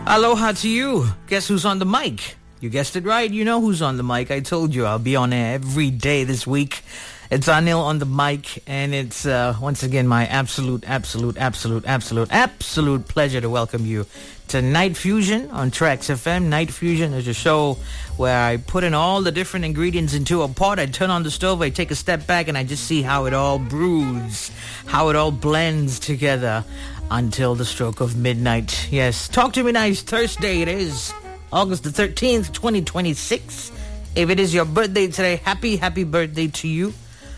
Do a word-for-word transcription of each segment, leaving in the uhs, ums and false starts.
Aloha to you. Guess who's on the mic? You guessed it right. You know who's on the mic. I told you I'll be on air every day this week. It's Anil on the mic, and it's uh, once again my absolute, absolute, absolute, absolute, absolute pleasure to welcome you to Night Fusion on Trax F M. Night Fusion is a show where I put in all the different ingredients into a pot. I turn on the stove, I take a step back, and I just see how it all brews, how it all blends together until the stroke of midnight. Yes, talk to me nice. Thursday it is, August the thirteenth, twenty twenty-six. If it is your birthday today, happy, happy birthday to you.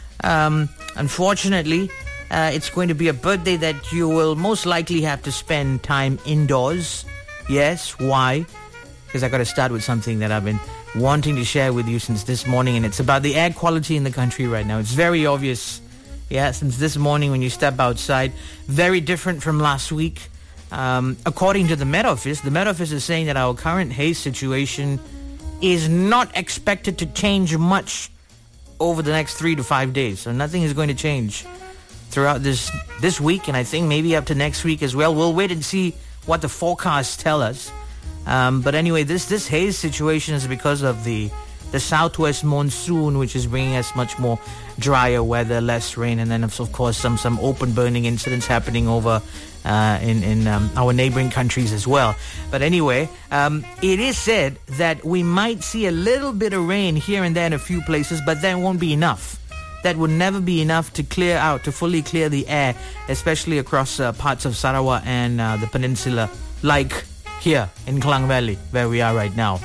Um, unfortunately, uh, it's going to be a birthday that you will most likely have to spend time indoors. Yes, why? Because I got to start with something that I've been wanting to share with you since this morning, and it's about the air quality in the country right now. It's very obvious, yeah, since this morning when you step outside. Very different from last week. Um, according to the Met Office, the Met Office is saying that our current haze situation is not expected to change much over the next three to five days. So nothing is going to change throughout this this week, and I think maybe up to next week as well. We'll wait and see what the forecasts tell us. Um, but anyway, this this haze situation is because of the the southwest monsoon, which is bringing us much more drier weather, less rain, and then of course some some open burning incidents happening over uh, in in um, our neighboring countries as well. But anyway, um, it is said that we might see a little bit of rain here and there in a few places, but that won't be enough. That would never be enough to clear out, to fully clear the air, especially across uh, parts of Sarawak and uh, the peninsula, like here in Klang Valley, where we are right now.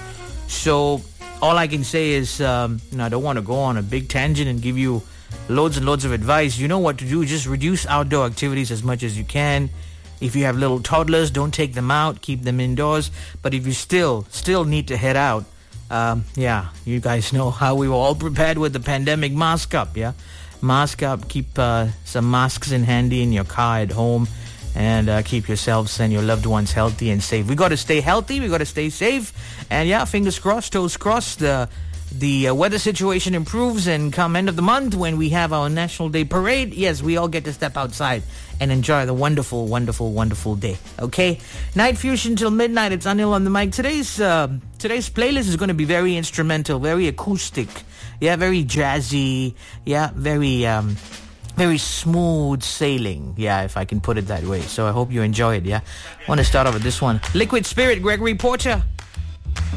So all I can say is, um, you know, I don't want to go on a big tangent and give you loads and loads of advice. You know what to do. Just reduce outdoor activities as much as you can. If you have little toddlers, don't take them out. Keep them indoors. But if you still, still need to head out, um, yeah, you guys know how we were all prepared with the pandemic. Mask up, yeah? Mask up. Keep uh, some masks in handy in your car at home. And uh, keep yourselves and your loved ones healthy and safe. We got to stay healthy. We got to stay safe. And yeah, fingers crossed, toes crossed. The the uh, weather situation improves, and come end of the month when we have our National Day Parade, yes, we all get to step outside and enjoy the wonderful, wonderful, wonderful day. Okay, Night Fusion till midnight. It's Anil on the mic. Today's uh, today's playlist is going to be very instrumental, very acoustic. Yeah, very jazzy. Yeah, very. Um, Very smooth sailing, yeah, if I can put it that way. So I hope you enjoy it, yeah? I want to start off with this one. Liquid Spirit, Gregory Porter.